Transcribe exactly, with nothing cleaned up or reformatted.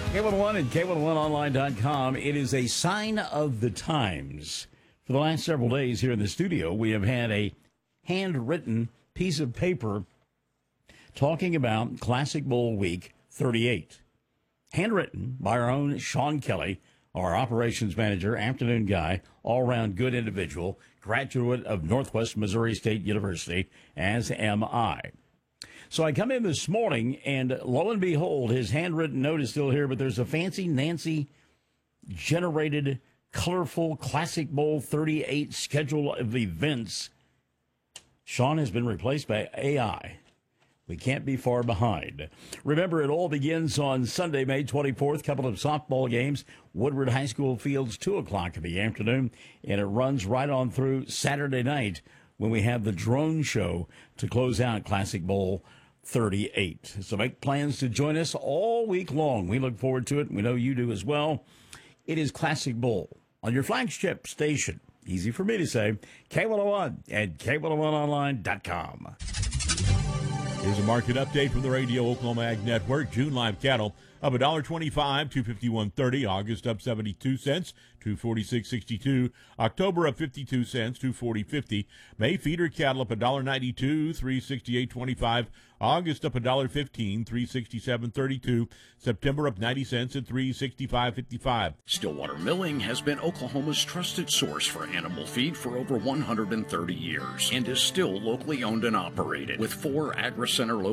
K one oh one and K one oh one online dot com. It is a sign of the times. For the last several days here in the studio, we have had a handwritten piece of paper talking about Classic Bowl Week thirty-eight. Handwritten by our own Sean Kelly, our operations manager, afternoon guy, all-around good individual, graduate of Northwest Missouri State University, as am I. So I come in this morning, and lo and behold, his handwritten note is still here, but there's a fancy Nancy-generated, colorful Classic Bowl thirty-eight schedule of events. Sean has been replaced by A I. We can't be far behind. Remember, it all begins on Sunday, May twenty-fourth, couple of softball games, Woodward High School Fields, two o'clock in the afternoon, and it runs right on through Saturday night when we have the drone show to close out Classic Bowl thirty-eight. So make plans to join us all week long. We look forward to it. We know you do as well. It is Classic Bowl on your flagship station. Easy for me to say. K one oh one and K one oh one online dot com. Here's a market update from the Radio Oklahoma Ag Network. June live cattle up one dollar twenty-five, two fifty-one thirty. August up seventy-two cents, two forty-six sixty-two. October up fifty-two cents, two forty fifty. May feeder cattle up one dollar ninety-two, three sixty-eight twenty-five. August up one dollar fifteen, three sixty-seven thirty-two. September up ninety cents at three sixty-five fifty-five. Stillwater Milling has been Oklahoma's trusted source for animal feed for over one hundred thirty years and is still locally owned and operated with four AgriCenter locations.